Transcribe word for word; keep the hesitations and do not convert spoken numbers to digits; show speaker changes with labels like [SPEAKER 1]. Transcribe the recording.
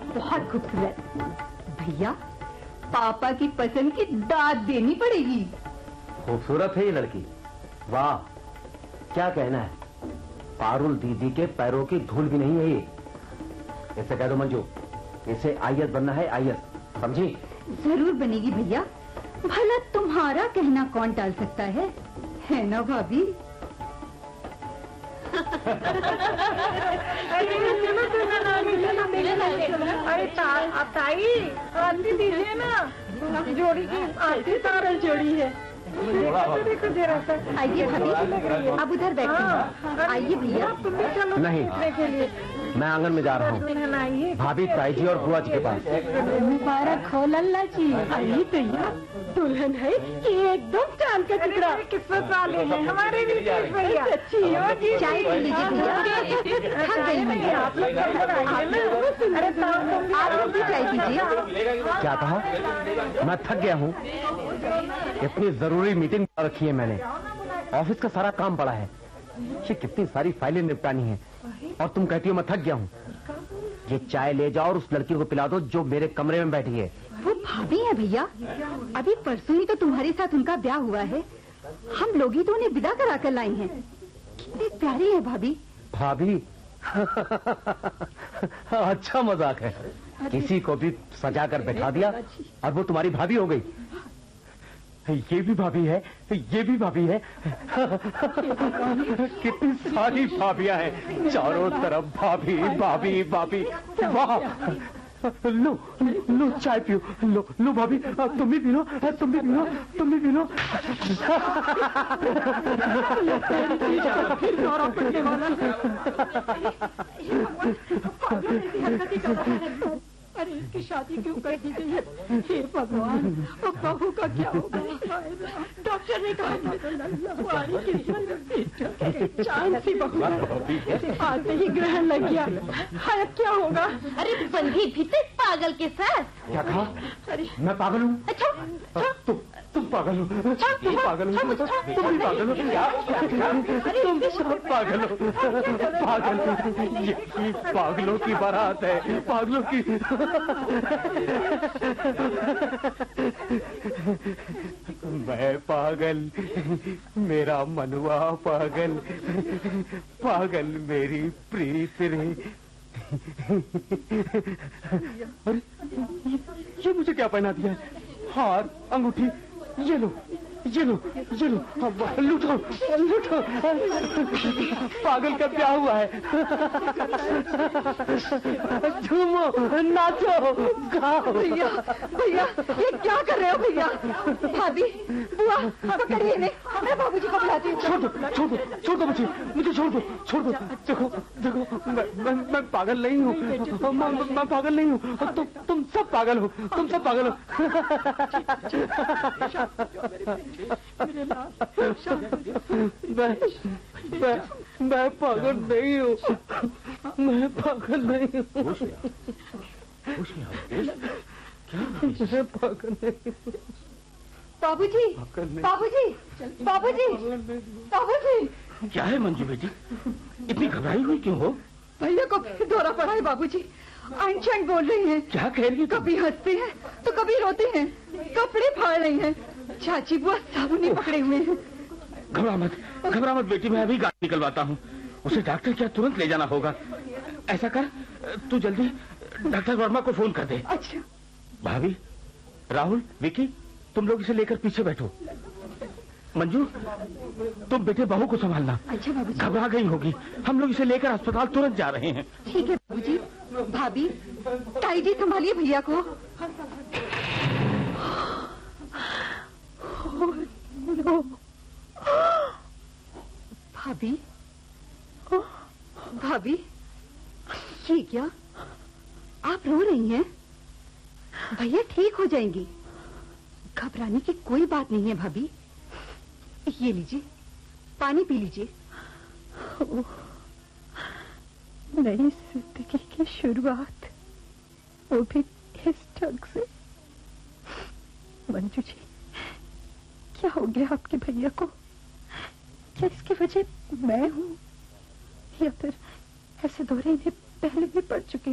[SPEAKER 1] बहुत खूबसूरत। भैया, पापा की पसंद की दाद देनी पड़ेगी।
[SPEAKER 2] खूबसूरत है ये लड़की, वाह, क्या कहना है। पारुल दीदी के पैरों की धूल भी नहीं है ये। ऐसे कह दो मंजू, इसे आई ए एस बनना है, आई ए एस, समझी?
[SPEAKER 1] जरूर बनेगी भैया, भला तुम्हारा कहना कौन टाल सकता है, है ना भाभी?
[SPEAKER 3] अरे ताई, आरती दीजिए ना, जोड़ी की आरती तारल जोड़ी है। देखो जरा सा।
[SPEAKER 1] आइए भाभी, अब उधर बैठिए। आइए भैया।
[SPEAKER 3] तुम भी चलो
[SPEAKER 2] नहीं,
[SPEAKER 3] के लिए।
[SPEAKER 2] मैं आंगन में जा रहा हूँ भाभी, ताई जी और बुआ जी के पास।
[SPEAKER 3] मुबारक हो लल्ला जी। आइए भैया, दुल्हन है एकदम चांद का टुकड़ा। किस्मत वाले हैं हमारे भी भैया। अच्छी हो।
[SPEAKER 1] चाय पी लीजिए भैया, थक गई मैं।
[SPEAKER 3] आप लोग अरे
[SPEAKER 1] आप भी चाय पीजिए।
[SPEAKER 2] क्या कहा? मैं थक गया हूँ। इतनी जरूरी मीटिंग रखी है मैंने, ऑफिस का सारा काम पड़ा है, ये कितनी सारी फाइलें निपटानी है, और तुम कहती हो मैं थक गया हूँ। ये चाय ले जाओ और उस लड़की को पिला दो जो मेरे कमरे में बैठी है।
[SPEAKER 1] वो भाभी है भैया, अभी परसों ही तो तुम्हारे साथ उनका ब्याह हुआ है। हम लोग ही तो उन्हें विदा करा कर लाए हैं। कितनी प्यारी है भाभी।
[SPEAKER 2] भाभी? अच्छा मजाक है। किसी को भी सजा कर बैठा दिया और वो तुम्हारी भाभी हो गई। ये भी भाभी है, ये भी भाभी है। कितनी सारी भाभियां हैं, चारों तरफ भाभी भाभी भाभी। वाह, लो लो चाय पियो, लो लो भाभी, तुम भी पी लो, तुम भी पी लो, तुम भी पी लो।
[SPEAKER 3] अरे इसकी शादी क्यों कर दी गई है? हे भगवान, अब बहू का क्या होगा? डॉक्टर ने कहा चांद सी बहू, आते ही ग्रहण लग गया। हाय क्या होगा?
[SPEAKER 1] अरे बंधी भी तो पागल के साथ।
[SPEAKER 2] क्या कहा?
[SPEAKER 1] अरे
[SPEAKER 2] मैं पागल हूँ?
[SPEAKER 1] अच्छा,
[SPEAKER 2] तुम तुम पागल हो, तुम पागल हो, तुम भी पागल हो, तुम सब पागल हो, पागल। ये पागलों की बारात है, पागलों की। मैं पागल, मेरा मनुआ पागल, पागल मेरी प्रीत रे। अरे ये मुझे क्या पहना दिया है? हार, अंगूठी, ये लो, ये लो, ये लो, लूटो, लूटो। पागल का ब्याह हुआ है। झूमो, नाचो, गाओ।
[SPEAKER 1] भैया भैया, ये क्या कर रहे हो भैया? भाभी, बुआ, पकड़िए इन्हें, मैं बाबूजी को बुलाती हूँ।
[SPEAKER 2] छोड़ दो, छोड़ दो, छोड़ दो मुझे, मुझे छोड़ दो, छोड़ दो। देखो, देखो, मैं, मैं, मैं पागल नहीं हूँ, मैं, मैं पागल नहीं हूँ। तुम तुम सब पागल हो, तुम सब पागल हो। मैं, मैं, मैं पागल नहीं हूँ, मैं पागल नहीं हूँ। मैं पागल नहीं हूँ।
[SPEAKER 1] बाबूजी, बाबूजी, बाबूजी, बाबूजी।
[SPEAKER 2] क्या है मंजू बेटी, इतनी घबराई हुई क्यों हो?
[SPEAKER 1] भैया को फिर दौरा पड़ा है बाबूजी, अनशन बोल रही हैं।
[SPEAKER 2] क्या कह रही है?
[SPEAKER 1] कभी हंसते हैं तो कभी रोते हैं, कपड़े फाड़ रही हैं। चाची बुआ सब उन्हें पकड़े हुए हैं।
[SPEAKER 2] घबरा मत, घबरा मत बेटी, मैं अभी गाड़ी निकलवाता हूँ। उसे डॉक्टर क्या तुरंत ले जाना होगा। ऐसा कर, तू जल्दी डॉक्टर वर्मा को फोन कर दे।
[SPEAKER 1] अच्छा।
[SPEAKER 2] भाभी, राहुल, विकी, तुम लोग इसे लेकर पीछे बैठो। मंजू, तुम बेटे बहू को संभालना।
[SPEAKER 1] अच्छा बाबूजी।
[SPEAKER 2] घबरा गई होगी, हम लोग इसे लेकर अस्पताल तुरंत जा रहे हैं।
[SPEAKER 1] ठीक है बाबूजी। भाभी, ताई जी संभालिए भैया को। भाभी, भाभी, ये क्या? आप रो रही हैं? भैया ठीक हो जाएंगी, घबराने की कोई बात नहीं है भाभी। ये लीजिए, पानी पी लीजिए।
[SPEAKER 3] नई जिंदगी की शुरुआत, वो भी इस ढंग से। मंजू जी, क्या हो गया आपके भैया को? क्या इसकी वजह मैं हूँ, या फिर ऐसे दौरे इन्हें पहले भी पड़ चुके